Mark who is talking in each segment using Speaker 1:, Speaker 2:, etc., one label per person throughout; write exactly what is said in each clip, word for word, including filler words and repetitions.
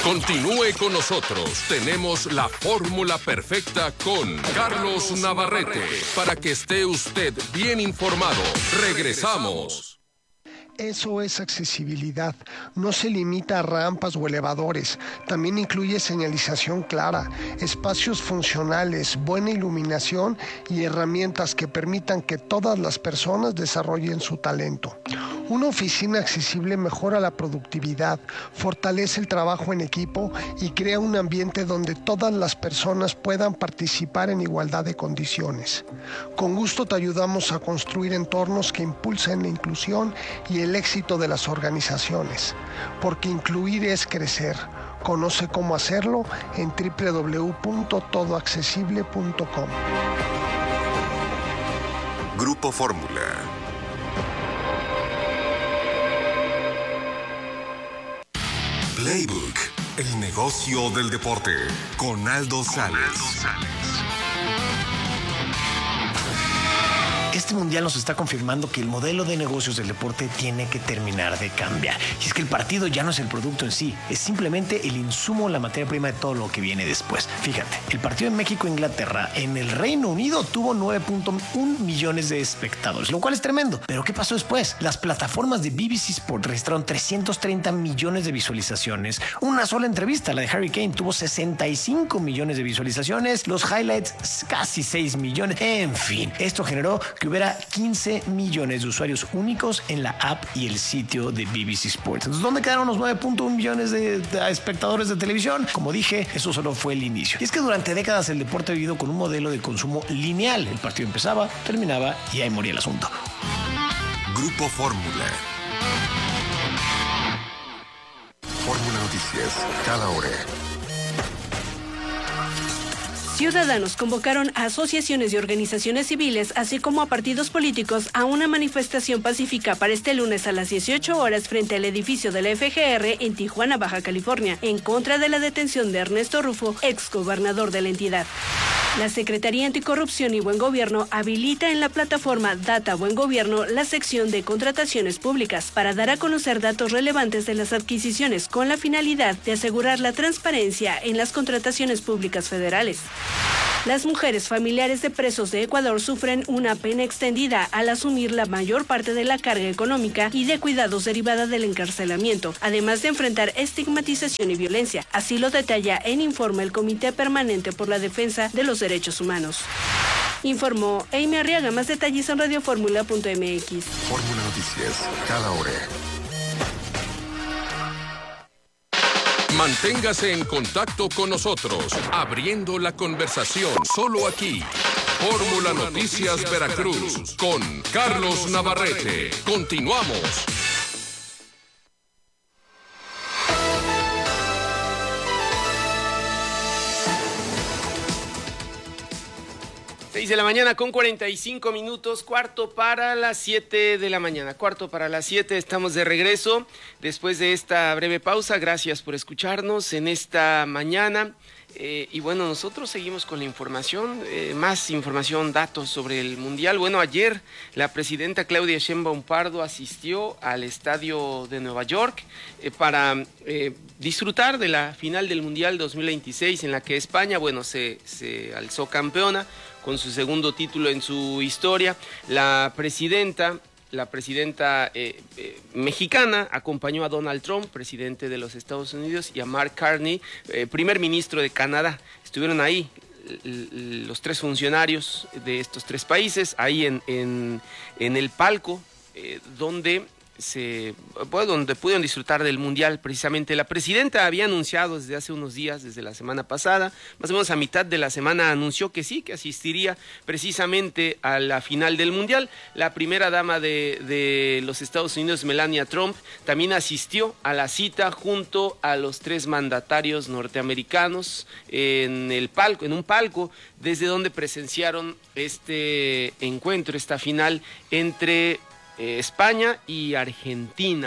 Speaker 1: Continúe con nosotros. Tenemos la fórmula perfecta con Carlos Navarrete para que esté usted bien informado. Regresamos.
Speaker 2: Eso es accesibilidad. No se limita a rampas o elevadores. También incluye señalización clara, espacios funcionales, buena iluminación y herramientas que permitan que todas las personas desarrollen su talento. Una oficina accesible mejora la productividad, fortalece el trabajo en equipo y crea un ambiente donde todas las personas puedan participar en igualdad de condiciones. Con gusto te ayudamos a construir entornos que impulsen la inclusión y el éxito de las organizaciones, porque incluir es crecer. Conoce cómo hacerlo en doble u doble u doble u punto todo accesible punto com.
Speaker 3: Grupo Fórmula. Playbook, el negocio del deporte, con Aldo Sales.
Speaker 4: Este mundial nos está confirmando que el modelo de negocios del deporte tiene que terminar de cambiar. Y es que el partido ya no es el producto en sí, es simplemente el insumo, la materia prima de todo lo que viene después. Fíjate, el partido en México-Inglaterra en el Reino Unido tuvo nueve punto uno millones de espectadores, lo cual es tremendo. Pero ¿qué pasó después? Las plataformas de B B C Sport registraron trescientos treinta millones de visualizaciones. Una sola entrevista, la de Harry Kane, tuvo sesenta y cinco millones de visualizaciones. Los highlights, casi seis millones. En fin, esto generó que hubiera quince millones de usuarios únicos en la app y el sitio de B B C Sports. Entonces, ¿dónde quedaron los nueve punto uno millones de, de espectadores de televisión? Como dije, eso solo fue el inicio. Y es que durante décadas el deporte ha vivido con un modelo de consumo lineal. El partido empezaba, terminaba y ahí moría el asunto.
Speaker 3: Grupo Fórmula. Fórmula Noticias, cada hora.
Speaker 5: Ciudadanos convocaron a asociaciones y organizaciones civiles, así como a partidos políticos, a una manifestación pacífica para este lunes a las dieciocho horas frente al edificio de la F G R en Tijuana, Baja California, en contra de la detención de Ernesto Rufo, exgobernador de la entidad. La Secretaría Anticorrupción y Buen Gobierno habilita en la plataforma Data Buen Gobierno la sección de contrataciones públicas para dar a conocer datos relevantes de las adquisiciones con la finalidad de asegurar la transparencia en las contrataciones públicas federales. Las mujeres familiares de presos de Ecuador sufren una pena extendida al asumir la mayor parte de la carga económica y de cuidados derivada del encarcelamiento, además de enfrentar estigmatización y violencia. Así lo detalla en informe el Comité Permanente por la Defensa de los Derechos Humanos. Informó Amy Arriaga. Más detalles en radio fórmula punto m x.
Speaker 3: Fórmula Noticias, cada hora.
Speaker 1: Manténgase en contacto con nosotros, abriendo la conversación solo aquí. Fórmula Noticias Veracruz con Carlos Navarrete. Continuamos.
Speaker 6: seis de la mañana con cuarenta y cinco minutos, cuarto para las siete de la mañana, cuarto para las siete, estamos de regreso después de esta breve pausa. Gracias por escucharnos en esta mañana. Eh, y bueno, nosotros seguimos con la información, eh, más información, datos sobre el Mundial. Bueno, ayer la presidenta Claudia Sheinbaum Pardo asistió al estadio de Nueva York eh, para eh, disfrutar de la final del Mundial dos mil veintiséis, en la que España, bueno, se, se alzó campeona con su segundo título en su historia. La presidenta... La presidenta eh, eh, mexicana acompañó a Donald Trump, presidente de los Estados Unidos, y a Mark Carney, eh, primer ministro de Canadá. Estuvieron ahí los tres funcionarios de estos tres países, ahí en, en, en el palco, eh, donde... Se, bueno, donde pudieron disfrutar del Mundial. Precisamente la presidenta había anunciado desde hace unos días, desde la semana pasada, más o menos a mitad de la semana, anunció que sí, que asistiría precisamente a la final del Mundial. La primera dama de, de los Estados Unidos, Melania Trump, también asistió a la cita junto a los tres mandatarios norteamericanos en el palco, en un palco desde donde presenciaron este encuentro, esta final entre Eh, España y Argentina.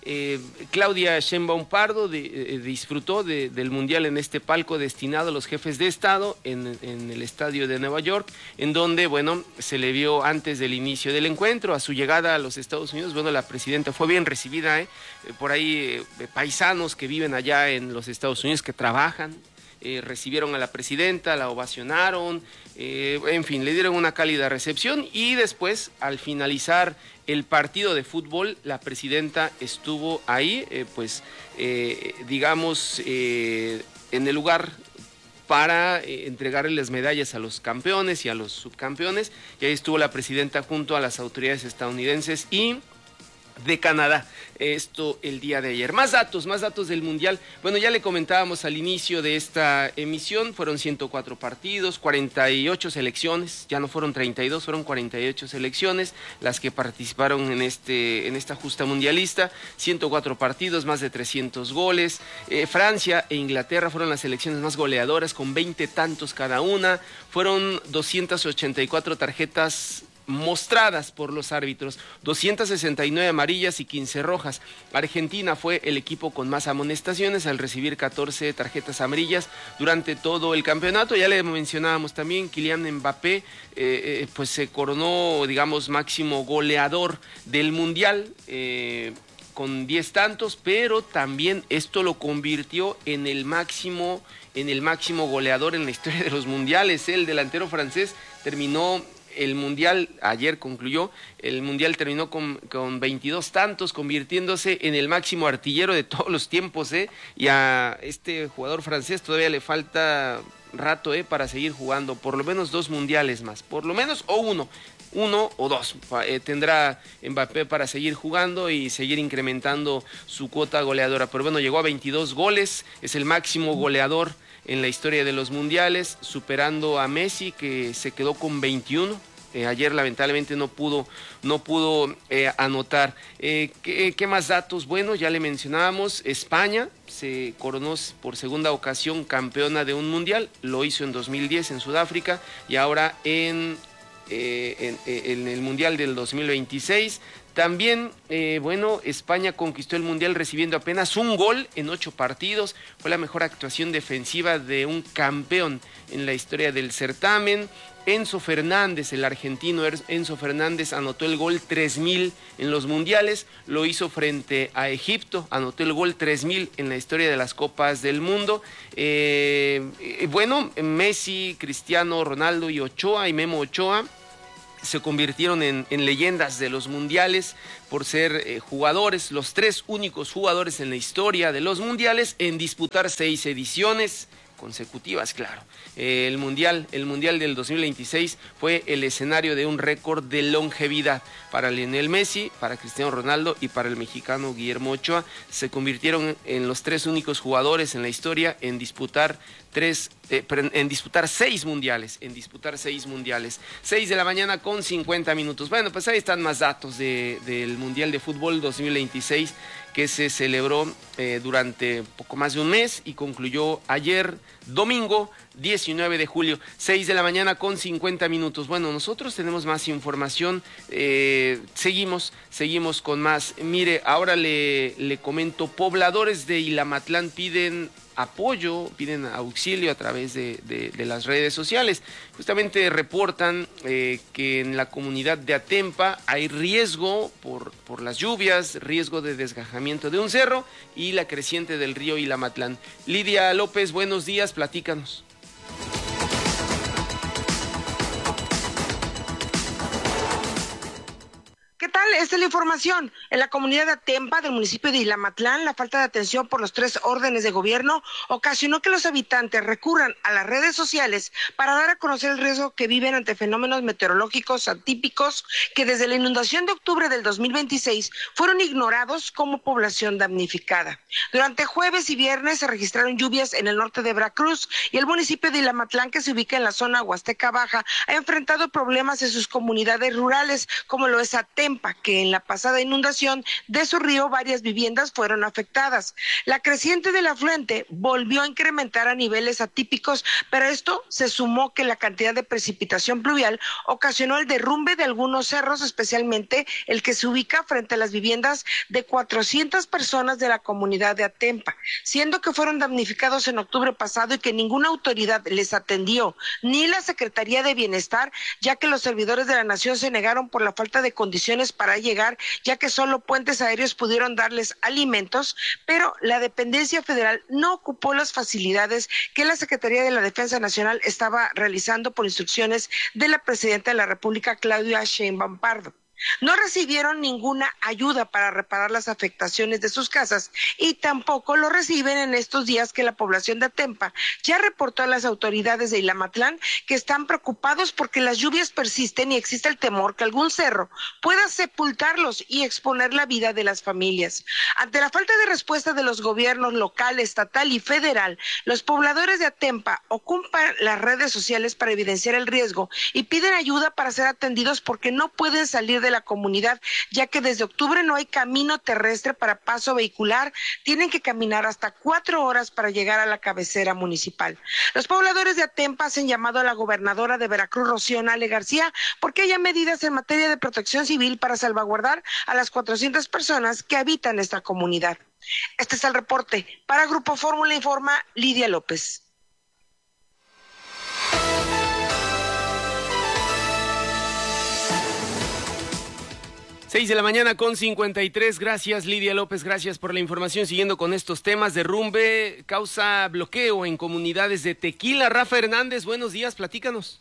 Speaker 6: Eh, Claudia Sheinbaum Pardo de, eh, disfrutó de, del Mundial en este palco destinado a los jefes de Estado en, en el estadio de Nueva York, en donde, bueno, se le vio antes del inicio del encuentro. A su llegada a los Estados Unidos, bueno, la presidenta fue bien recibida, ¿eh? Por ahí eh, paisanos que viven allá en los Estados Unidos, que trabajan, eh, recibieron a la presidenta, la ovacionaron, eh, en fin, le dieron una cálida recepción, y después, al finalizar el partido de fútbol, la presidenta estuvo ahí, eh, pues, eh, digamos, eh, en el lugar para eh, entregarle las medallas a los campeones y a los subcampeones, y ahí estuvo la presidenta junto a las autoridades estadounidenses y de Canadá, esto el día de ayer. Más datos, más datos del Mundial. Bueno, ya le comentábamos al inicio de esta emisión, fueron ciento cuatro partidos, cuarenta y ocho selecciones, ya no fueron treinta y dos, fueron cuarenta y ocho selecciones las que participaron en este en esta justa mundialista, ciento cuatro partidos, más de trescientos goles. Eh, Francia e Inglaterra fueron las selecciones más goleadoras, con veinte tantos cada una, fueron doscientas ochenta y cuatro tarjetas mostradas por los árbitros, doscientas sesenta y nueve amarillas y quince rojas. Argentina fue el equipo con más amonestaciones al recibir catorce tarjetas amarillas durante todo el campeonato. Ya le mencionábamos también, Kylian Mbappé eh, eh, pues se coronó, digamos, máximo goleador del Mundial, eh, con diez tantos, pero también esto lo convirtió en el máximo, en el máximo goleador en la historia de los mundiales. El delantero francés terminó el Mundial, ayer concluyó, el Mundial terminó con, con veintidós tantos, convirtiéndose en el máximo artillero de todos los tiempos, ¿eh? Y a este jugador francés todavía le falta rato, ¿eh? Para seguir jugando, por lo menos dos mundiales más, por lo menos, o uno, uno o dos, eh, tendrá Mbappé para seguir jugando y seguir incrementando su cuota goleadora. Pero bueno, llegó a veintidós goles, es el máximo goleador en la historia de los mundiales, superando a Messi, que se quedó con veintiuno. Eh, ayer lamentablemente no pudo, no pudo eh, anotar. Eh, ¿qué, ¿Qué más datos? Bueno, ya le mencionábamos, España se coronó por segunda ocasión campeona de un mundial, lo hizo en dos mil diez en Sudáfrica, y ahora en, eh, en, en el mundial del dos mil veintiséis. También, eh, bueno, España conquistó el Mundial recibiendo apenas un gol en ocho partidos. Fue la mejor actuación defensiva de un campeón en la historia del certamen. Enzo Fernández, el argentino Enzo Fernández, anotó el gol tres mil en los mundiales, lo hizo frente a Egipto, anotó el gol tres mil en la historia de las Copas del Mundo. Eh, eh, bueno, Messi, Cristiano Ronaldo y Ochoa y Memo Ochoa se convirtieron en, en leyendas de los mundiales por ser eh, jugadores, los tres únicos jugadores en la historia de los mundiales en disputar seis ediciones consecutivas, claro. Eh, el mundial, el mundial del dos mil veintiséis fue el escenario de un récord de longevidad para Lionel Messi, para Cristiano Ronaldo y para el mexicano Guillermo Ochoa. Se convirtieron en los tres únicos jugadores en la historia en disputar tres, eh, en disputar seis mundiales, en disputar seis mundiales. Seis de la mañana con cincuenta minutos. Bueno, pues ahí están más datos de, del Mundial de Fútbol dos mil veintiséis, que se celebró eh, durante poco más de un mes y concluyó ayer, domingo diecinueve de julio, seis de la mañana con cincuenta minutos. Bueno, nosotros tenemos más información, eh, seguimos, seguimos con más. Mire, ahora le, le comento, pobladores de Ilamatlán piden apoyo, piden auxilio a través de, de, de las redes sociales. Justamente reportan eh, que en la comunidad de Atempa hay riesgo por, por las lluvias, riesgo de desgajamiento de un cerro y la creciente del río Ilamatlán. Lidia López, buenos días, platícanos.
Speaker 7: ¿Qué tal? Esta es la información. En la comunidad de Atempa del municipio de Ilamatlán, la falta de atención por los tres órdenes de gobierno ocasionó que los habitantes recurran a las redes sociales para dar a conocer el riesgo que viven ante fenómenos meteorológicos atípicos que desde la inundación de octubre del dos mil veintiséis fueron ignorados como población damnificada. Durante jueves y viernes se registraron lluvias en el norte de Veracruz y el municipio de Ilamatlán, que se ubica en la zona Huasteca Baja, ha enfrentado problemas en sus comunidades rurales, como lo es Atempa, que en la pasada inundación de su río varias viviendas fueron afectadas. La creciente del afluente volvió a incrementar a niveles atípicos, pero esto se sumó que la cantidad de precipitación pluvial ocasionó el derrumbe de algunos cerros, especialmente el que se ubica frente a las viviendas de cuatrocientas personas de la comunidad de Atempa, siendo que fueron damnificados en octubre pasado y que ninguna autoridad les atendió, ni la Secretaría de Bienestar, ya que los servidores de la Nación se negaron por la falta de condiciones para llegar, ya que solo puentes aéreos pudieron darles alimentos, pero la dependencia federal no ocupó las facilidades que la Secretaría de la Defensa Nacional estaba realizando por instrucciones de la Presidenta de la República, Claudia Sheinbaum Pardo. No recibieron ninguna ayuda para reparar las afectaciones de sus casas y tampoco lo reciben en estos días que la población de Atempa ya reportó a las autoridades de Ilamatlán que están preocupados porque las lluvias persisten y existe el temor que algún cerro pueda sepultarlos y exponer la vida de las familias. Ante la falta de respuesta de los gobiernos local, estatal y federal, los pobladores de Atempa ocupan las redes sociales para evidenciar el riesgo y piden ayuda para ser atendidos porque no pueden salir de de la comunidad, ya que desde octubre no hay camino terrestre para paso vehicular, tienen que caminar hasta cuatro horas para llegar a la cabecera municipal. Los pobladores de Atempa hacen llamado a la gobernadora de Veracruz, Rocío Nale García, porque haya medidas en materia de protección civil para salvaguardar a las cuatrocientas personas que habitan esta comunidad. Este es el reporte. Para Grupo Fórmula informa Lidia López.
Speaker 6: Seis de la mañana con cincuenta y tres, gracias Lidia López, gracias por la información. Siguiendo con estos temas, derrumbe causa bloqueo en comunidades de Tequila. Rafa Hernández, buenos días, platícanos.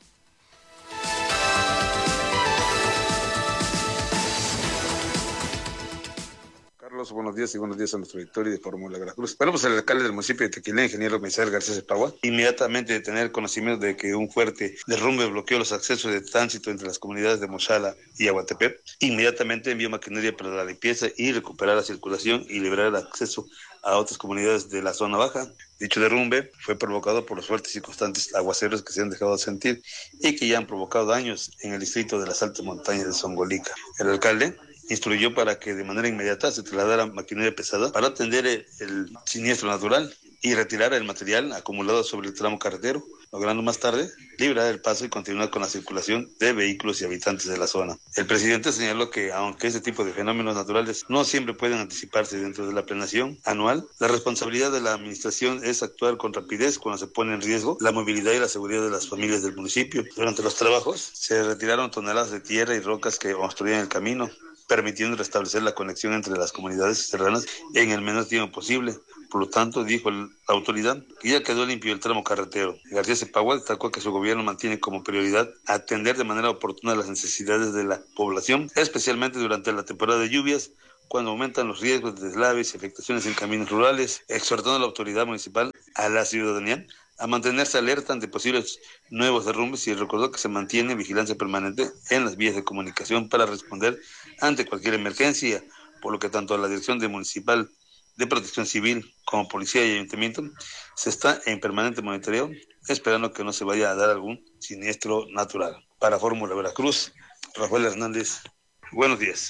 Speaker 8: Carlos, buenos días y buenos días a nuestro auditorio de Fórmula Veracruz. Bueno, pues el alcalde del municipio de Tequila, ingeniero Misael García Cepagua, inmediatamente de tener conocimiento de que un fuerte derrumbe bloqueó los accesos de tránsito entre las comunidades de Mochala y Aguatepec, inmediatamente envió maquinaria para la limpieza y recuperar la circulación y liberar el acceso a otras comunidades de la zona baja. Dicho derrumbe fue provocado por los fuertes y constantes aguaceros que se han dejado de sentir y que ya han provocado daños en el distrito de las altas montañas de Zongolica. El alcalde instruyó para que de manera inmediata se trasladara maquinaria pesada para atender el, el siniestro natural y retirar el material acumulado sobre el tramo carretero, logrando más tarde liberar el paso y continuar con la circulación de vehículos y habitantes de la zona. El presidente señaló que aunque este tipo de fenómenos naturales no siempre pueden anticiparse dentro de la planeación anual, la responsabilidad de la administración es actuar con rapidez cuando se pone en riesgo la movilidad y la seguridad de las familias del municipio. Durante los trabajos se retiraron toneladas de tierra y rocas que obstruían el camino, permitiendo restablecer la conexión entre las comunidades serranas en el menor tiempo posible. Por lo tanto, dijo la autoridad que ya quedó limpio el tramo carretero. García Cepagua destacó que su gobierno mantiene como prioridad atender de manera oportuna las necesidades de la población, especialmente durante la temporada de lluvias, cuando aumentan los riesgos de deslaves y afectaciones en caminos rurales, exhortando a la autoridad municipal, a la ciudadanía, a mantenerse alerta ante posibles nuevos derrumbes y recordó que se mantiene vigilancia permanente en las vías de comunicación para responder ante cualquier emergencia, por lo que tanto la Dirección de Municipal de Protección Civil como Policía y Ayuntamiento se está en permanente monitoreo, esperando que no se vaya a dar algún siniestro natural. Para Fórmula Veracruz, Rafael Hernández, buenos días.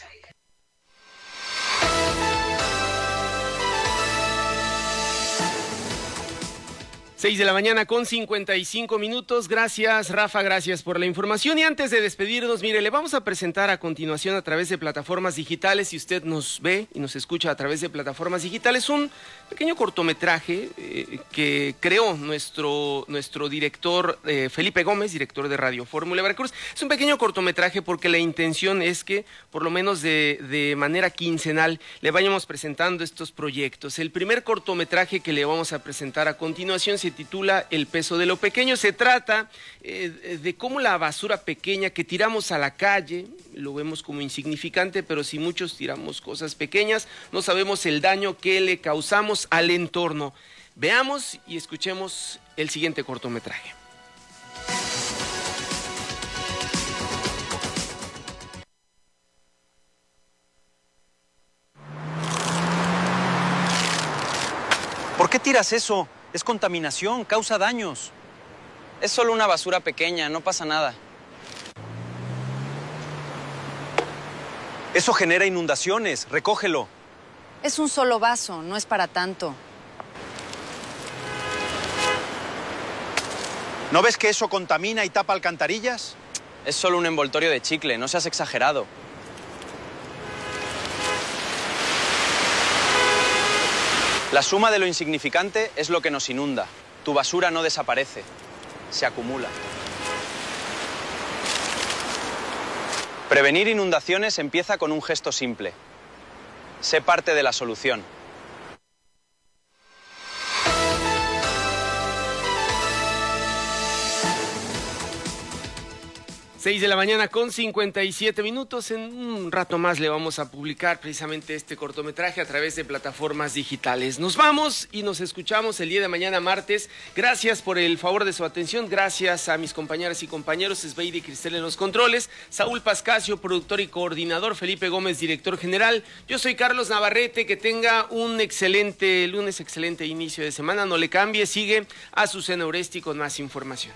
Speaker 6: Seis de la mañana con cincuenta y cinco minutos. Gracias, Rafa, gracias por la información. Y antes de despedirnos, mire, le vamos a presentar a continuación a través de plataformas digitales, si usted nos ve y nos escucha a través de plataformas digitales, un pequeño cortometraje eh, que creó nuestro, nuestro director eh, Felipe Gómez, director de Radio Fórmula Veracruz. Es un pequeño cortometraje porque la intención es que, por lo menos de, de manera quincenal, le vayamos presentando estos proyectos. El primer cortometraje que le vamos a presentar a continuación se Se titula El peso de lo pequeño. Se trata eh, de cómo la basura pequeña que tiramos a la calle, lo vemos como insignificante, pero si muchos tiramos cosas pequeñas, no sabemos el daño que le causamos al entorno. Veamos y escuchemos el siguiente cortometraje.
Speaker 9: ¿Por qué tiras eso? Es contaminación, causa daños.
Speaker 10: Es solo una basura pequeña, no pasa nada.
Speaker 9: Eso genera inundaciones. Recógelo.
Speaker 11: Es un solo vaso, no es para tanto.
Speaker 9: ¿No ves que eso contamina y tapa alcantarillas?
Speaker 10: Es solo un envoltorio de chicle, no seas exagerado. La suma de lo insignificante es lo que nos inunda. Tu basura no desaparece, se acumula. Prevenir inundaciones empieza con un gesto simple. Sé parte de la solución.
Speaker 6: seis de la mañana con cincuenta y siete minutos. En un rato más le vamos a publicar precisamente este cortometraje a través de plataformas digitales. Nos vamos y nos escuchamos el día de mañana martes. Gracias por el favor de su atención. Gracias a mis compañeras y compañeros, Esbeidi y Cristel en los controles, Saúl Pascasio, productor y coordinador, Felipe Gómez, director general. Yo soy Carlos Navarrete. Que tenga un excelente lunes, excelente inicio de semana. No le cambie, sigue a Azucena Oresti con más información.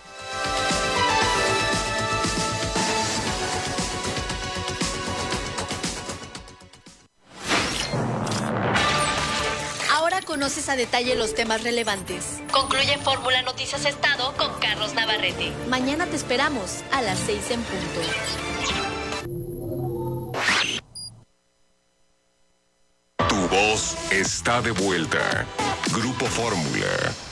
Speaker 12: Conoces a detalle los temas relevantes.
Speaker 13: Concluye Fórmula Noticias Estado con Carlos Navarrete.
Speaker 12: Mañana te esperamos a las seis en punto.
Speaker 3: Tu voz está de vuelta. Grupo Fórmula.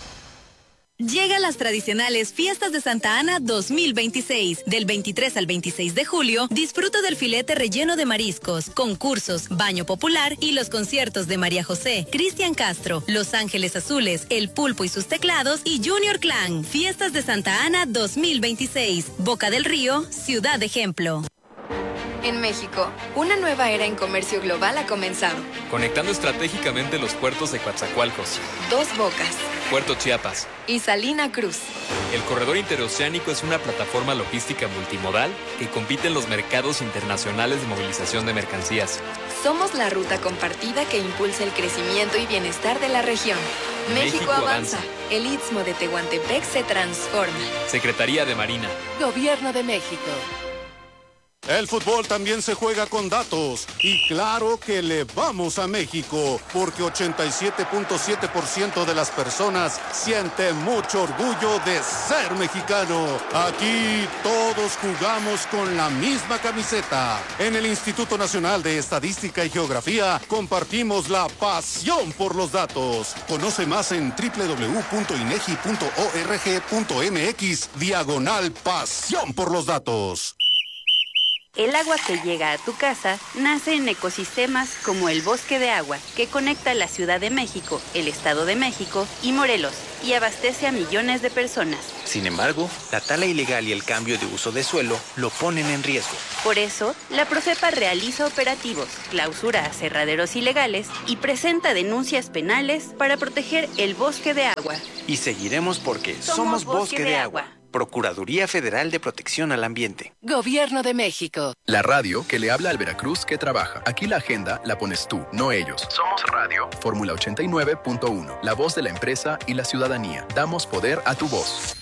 Speaker 14: Llegan las tradicionales Fiestas de Santa Ana dos mil veintiséis. Del veintitrés al veintiséis de julio, disfruta del filete relleno de mariscos, concursos, baño popular y los conciertos de María José, Cristian Castro, Los Ángeles Azules, El Pulpo y sus teclados y Junior Clan. Fiestas de Santa Ana dos mil veintiséis. Boca del Río, ciudad ejemplo.
Speaker 11: En México, una nueva era en comercio global ha comenzado.
Speaker 15: Conectando estratégicamente los puertos de Coatzacoalcos,
Speaker 11: Dos Bocas
Speaker 15: Puerto Chiapas
Speaker 11: y Salina Cruz.
Speaker 15: El corredor interoceánico es una plataforma logística multimodal que compite en los mercados internacionales de movilización de mercancías.
Speaker 11: Somos la ruta compartida que impulsa el crecimiento y bienestar de la región. México,
Speaker 15: México
Speaker 11: avanza.
Speaker 15: avanza.
Speaker 11: El Istmo de Tehuantepec se transforma.
Speaker 15: Secretaría de Marina.
Speaker 11: Gobierno de México.
Speaker 16: El fútbol también se juega con datos y claro que le vamos a México porque ochenta y siete punto siete por ciento de las personas siente mucho orgullo de ser mexicano. Aquí todos jugamos con la misma camiseta. En el Instituto Nacional de Estadística y Geografía compartimos la pasión por los datos. Conoce más en doble u doble u doble u punto inegi punto org punto mx diagonal pasión por los datos.
Speaker 17: El agua que llega a tu casa nace en ecosistemas como el Bosque de Agua, que conecta la Ciudad de México, el Estado de México y Morelos, y abastece a millones de personas.
Speaker 18: Sin embargo, la tala ilegal y el cambio de uso de suelo lo ponen en riesgo.
Speaker 17: Por eso, la Profepa realiza operativos, clausura aserraderos ilegales y presenta denuncias penales para proteger el Bosque de Agua.
Speaker 18: Y seguiremos porque somos,
Speaker 17: Somos
Speaker 18: Bosque,
Speaker 17: Bosque
Speaker 18: de,
Speaker 17: de
Speaker 18: Agua.
Speaker 17: Agua.
Speaker 18: Procuraduría Federal de Protección al Ambiente.
Speaker 11: Gobierno de México.
Speaker 19: La radio que le habla al Veracruz que trabaja. Aquí la agenda la pones tú, no ellos. Somos radio. Fórmula ochenta y nueve punto uno. La voz de la empresa y la ciudadanía. Damos poder a tu voz.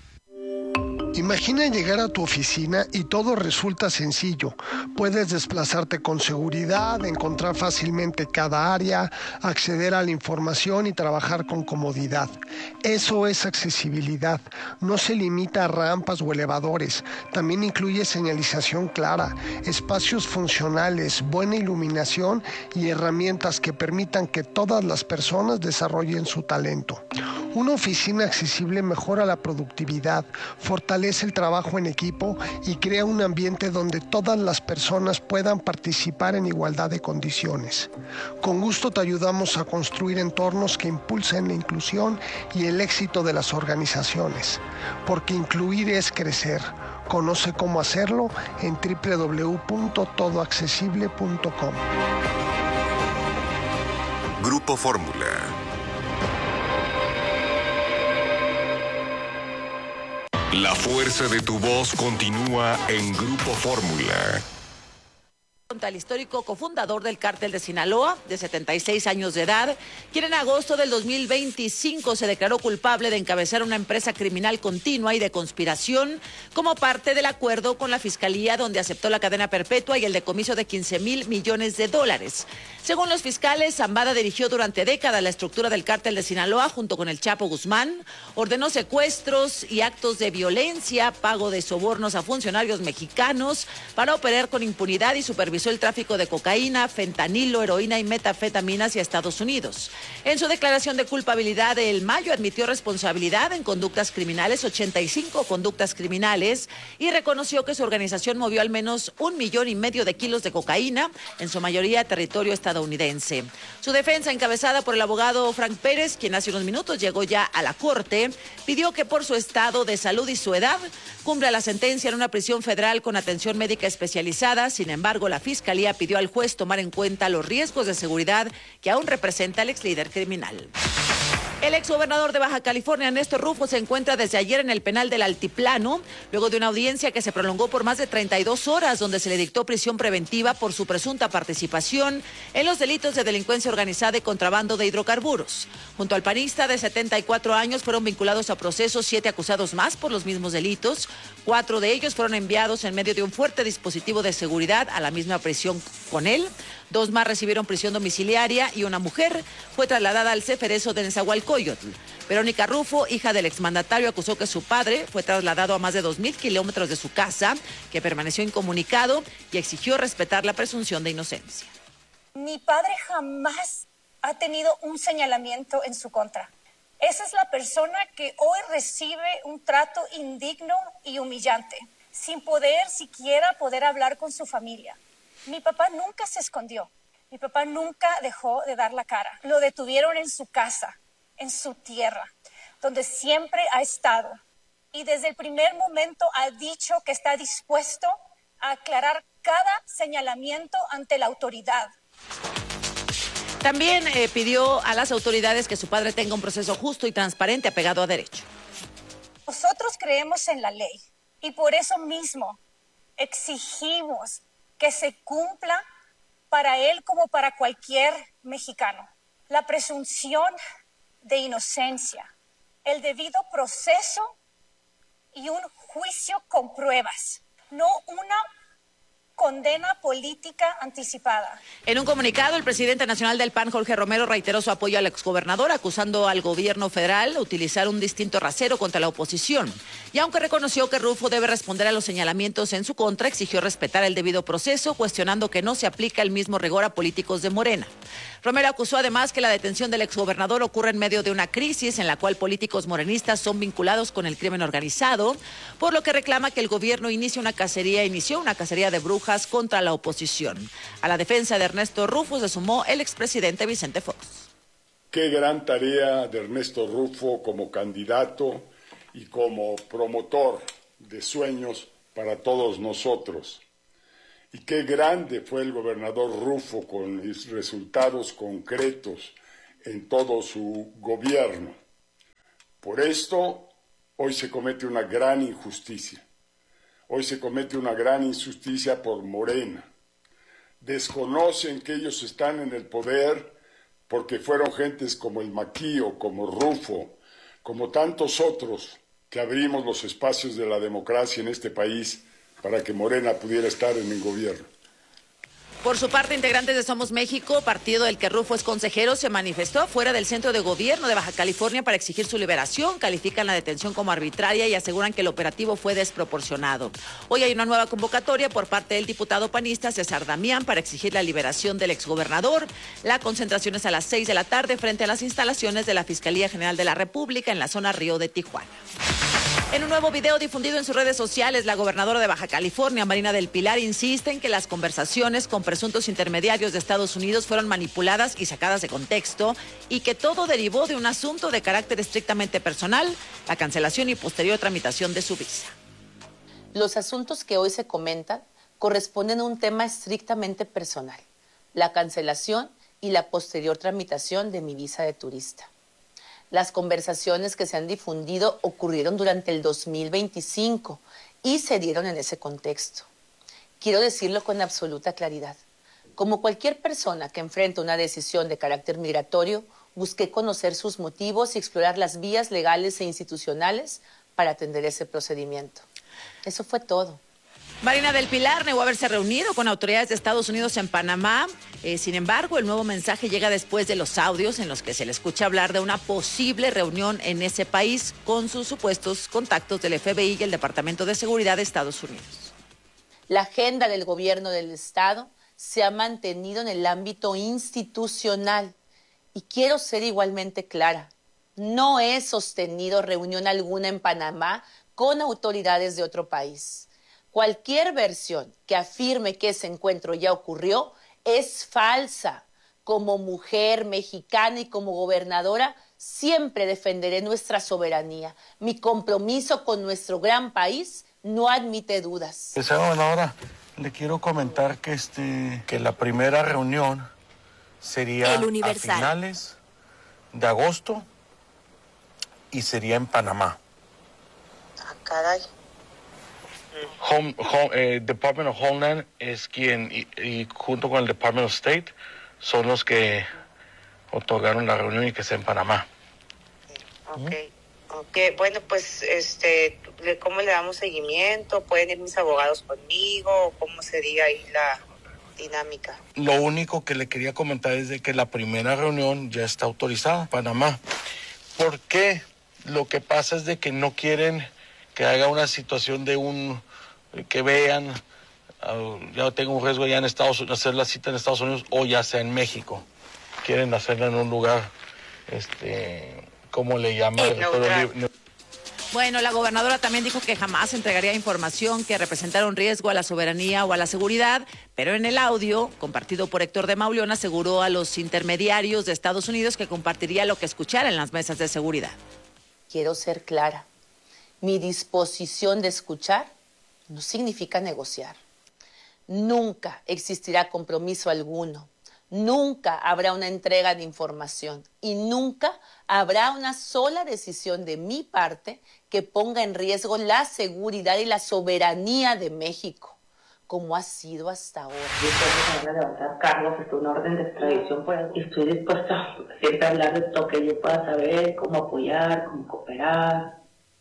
Speaker 2: Imagina llegar a tu oficina y todo resulta sencillo. Puedes desplazarte con seguridad, encontrar fácilmente cada área, acceder a la información y trabajar con comodidad. Eso es accesibilidad. No se limita a rampas o elevadores. También incluye señalización clara, espacios funcionales, buena iluminación y herramientas que permitan que todas las personas desarrollen su talento. Una oficina accesible mejora la productividad, fortalece el trabajo en equipo y crea un ambiente donde todas las personas puedan participar en igualdad de condiciones. Con gusto te ayudamos a construir entornos que impulsen la inclusión y el éxito de las organizaciones, porque incluir es crecer. Conoce cómo hacerlo en doble u doble u doble u punto todo accesible punto com.
Speaker 3: Grupo Fórmula. La fuerza de tu voz continúa en Grupo Fórmula.
Speaker 20: contra el histórico cofundador del cártel de Sinaloa, de setenta y seis años de edad, quien en agosto del dos mil veinticinco se declaró culpable de encabezar una empresa criminal continua y de conspiración como parte del acuerdo con la Fiscalía, donde aceptó la cadena perpetua y el decomiso de quince mil millones de dólares. Según los fiscales, Zambada dirigió durante décadas la estructura del cártel de Sinaloa junto con el Chapo Guzmán, ordenó secuestros y actos de violencia, pago de sobornos a funcionarios mexicanos para operar con impunidad y supervisó el tráfico de cocaína, fentanilo, heroína y metanfetaminas hacia Estados Unidos. En su declaración de culpabilidad del mayo admitió responsabilidad en conductas criminales, ochenta y cinco conductas criminales, y reconoció que su organización movió al menos un millón y medio de kilos de cocaína, en su mayoría territorio estadounidense. Su defensa, encabezada por el abogado Frank Pérez, quien hace unos minutos llegó ya a la corte, pidió que por su estado de salud y su edad cumpla la sentencia en una prisión federal con atención médica especializada. Sin embargo, la Fiscalía pidió al juez tomar en cuenta los riesgos de seguridad que aún representa el ex líder criminal. El exgobernador de Baja California, Néstor Rufo, se encuentra desde ayer en el penal del Altiplano, luego de una audiencia que se prolongó por más de treinta y dos horas, donde se le dictó prisión preventiva por su presunta participación en los delitos de delincuencia organizada y contrabando de hidrocarburos. Junto al panista de setenta y cuatro años fueron vinculados a proceso siete acusados más por los mismos delitos. Cuatro de ellos fueron enviados en medio de un fuerte dispositivo de seguridad a la misma prisión con él. Dos más recibieron prisión domiciliaria y una mujer fue trasladada al Ceferezo de Nezahualcóyotl. Verónica Rufo, hija del exmandatario, acusó que su padre fue trasladado a más de dos mil kilómetros de su casa, que permaneció incomunicado, y exigió respetar la presunción de inocencia.
Speaker 21: Mi padre jamás ha tenido un señalamiento en su contra. Esa es la persona que hoy recibe un trato indigno y humillante, sin poder siquiera poder hablar con su familia. Mi papá nunca se escondió, mi papá nunca dejó de dar la cara. Lo detuvieron en su casa, en su tierra, donde siempre ha estado. Y desde el primer momento ha dicho que está dispuesto a aclarar cada señalamiento ante la autoridad.
Speaker 20: También eh, pidió a las autoridades que su padre tenga un proceso justo y transparente apegado a derecho.
Speaker 21: Nosotros creemos en la ley y por eso mismo exigimos que se cumpla para él como para cualquier mexicano. La presunción de inocencia, el debido proceso y un juicio con pruebas, no una condena política anticipada.
Speaker 20: En un comunicado, el presidente nacional del P A N, Jorge Romero, reiteró su apoyo al exgobernador, acusando al gobierno federal de utilizar un distinto rasero contra la oposición. Y aunque reconoció que Rufo debe responder a los señalamientos en su contra, exigió respetar el debido proceso, cuestionando que no se aplica el mismo rigor a políticos de Morena. Romero acusó además que la detención del exgobernador ocurre en medio de una crisis en la cual políticos morenistas son vinculados con el crimen organizado, por lo que reclama que el gobierno inicie una cacería, inició una cacería de brujas contra la oposición. A la defensa de Ernesto Rufo se sumó el expresidente Vicente Fox.
Speaker 22: Qué gran tarea de Ernesto Rufo como candidato y como promotor de sueños para todos nosotros. Y qué grande fue el gobernador Rufo con los resultados concretos en todo su gobierno. Por esto, hoy se comete una gran injusticia. Hoy se comete una gran injusticia por Morena. Desconocen que ellos están en el poder porque fueron gentes como el Maquío, como Rufo, como tantos otros que abrimos los espacios de la democracia en este país para que Morena pudiera estar en el gobierno.
Speaker 20: Por su parte, integrantes de Somos México, partido del que Rufo es consejero, se manifestó afuera del centro de gobierno de Baja California para exigir su liberación. Califican la detención como arbitraria y aseguran que el operativo fue desproporcionado. Hoy hay una nueva convocatoria por parte del diputado panista César Damián para exigir la liberación del exgobernador. La concentración es a las seis de la tarde frente a las instalaciones de la Fiscalía General de la República en la zona Río de Tijuana. En un nuevo video difundido en sus redes sociales, la gobernadora de Baja California, Marina del Pilar, insiste en que las conversaciones con presuntos intermediarios de Estados Unidos fueron manipuladas y sacadas de contexto y que todo derivó de un asunto de carácter estrictamente personal, la cancelación y posterior tramitación de su visa.
Speaker 23: Los asuntos que hoy se comentan corresponden a un tema estrictamente personal, la cancelación y la posterior tramitación de mi visa de turista. Las conversaciones que se han difundido ocurrieron durante el dos mil veinticinco y se dieron en ese contexto. Quiero decirlo con absoluta claridad. Como cualquier persona que enfrenta una decisión de carácter migratorio, busqué conocer sus motivos y explorar las vías legales e institucionales para atender ese procedimiento. Eso fue todo.
Speaker 20: Marina del Pilar negó haberse reunido con autoridades de Estados Unidos en Panamá. Eh, sin embargo, el nuevo mensaje llega después de los audios en los que se le escucha hablar de una posible reunión en ese país con sus supuestos contactos del F B I y el Departamento de Seguridad de Estados Unidos.
Speaker 23: La agenda del gobierno del Estado se ha mantenido en el ámbito institucional y quiero ser igualmente clara. No he sostenido reunión alguna en Panamá con autoridades de otro país. Cualquier versión que afirme que ese encuentro ya ocurrió es falsa. Como mujer mexicana y como gobernadora, siempre defenderé nuestra soberanía. Mi compromiso con nuestro gran país no admite dudas.
Speaker 1: Pues ahora le quiero comentar que, este, que la primera reunión sería a finales de agosto y sería en Panamá.
Speaker 23: Ah, caray.
Speaker 1: Home, home, eh, Department of Homeland es quien, y, y junto con el Department of State, son los que otorgaron la reunión y que sea en Panamá.
Speaker 4: Ok, ok. Bueno, pues, este, ¿cómo le damos seguimiento? ¿Pueden ir mis abogados conmigo? ¿Cómo sería ahí la dinámica?
Speaker 1: Lo único que le quería comentar es de que la primera reunión ya está autorizada en Panamá. ¿Por qué? Lo que pasa es de que no quieren que haga una situación de un, que vean, uh, ya tengo un riesgo ya en Estados Unidos, hacer la cita en Estados Unidos o ya sea en México. Quieren hacerla en un lugar, este, ¿cómo le llaman?
Speaker 20: Bueno, la gobernadora también dijo que jamás entregaría información que representara un riesgo a la soberanía o a la seguridad, pero en el audio, compartido por Héctor de Mauleón, aseguró a los intermediarios de Estados Unidos que compartiría lo que escuchara en las mesas de seguridad.
Speaker 23: Quiero ser clara. Mi disposición de escuchar no significa negociar. Nunca existirá compromiso alguno. Nunca habrá una entrega de información y nunca habrá una sola decisión de mi parte que ponga en riesgo la seguridad y la soberanía de México, como ha sido hasta ahora.
Speaker 5: Yo estoy de levantar cargos, es una orden de extradición, pues, y estoy dispuesta siempre a hablar de lo que yo pueda saber, cómo apoyar, cómo cooperar.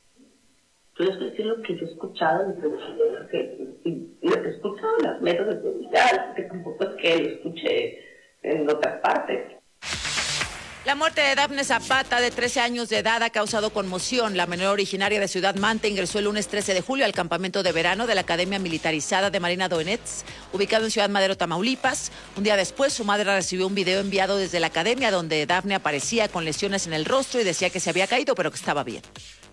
Speaker 5: Yo les voy a decir lo que yo he escuchado, lo que, lo que he escuchado en las mesas de seguridad, que tampoco es que lo escuché en otras partes.
Speaker 20: La muerte de Dafne Zapata, de trece años de edad, ha causado conmoción. La menor originaria de Ciudad Mante ingresó el lunes trece de julio al campamento de verano de la Academia Militarizada de Marina Doenetz, ubicado en Ciudad Madero, Tamaulipas. Un día después, su madre recibió un video enviado desde la academia donde Dafne aparecía con lesiones en el rostro y decía que se había caído, pero que estaba bien.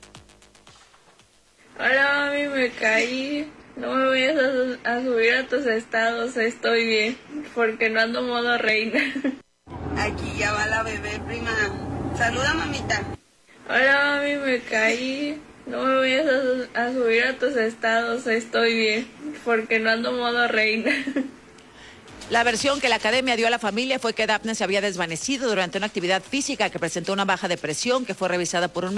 Speaker 24: Hola, mami, me caí. No me vayas a, a subir a tus estados, estoy bien, porque no ando modo reina.
Speaker 25: Aquí ya va la bebé, prima. Saluda, mamita.
Speaker 24: Hola, mami, me caí. No me vayas a, a subir a tus estados, estoy bien, porque no ando modo reina.
Speaker 20: La versión que la academia dio a la familia fue que Dafne se había desvanecido durante una actividad física, que presentó una baja de presión, que fue revisada por un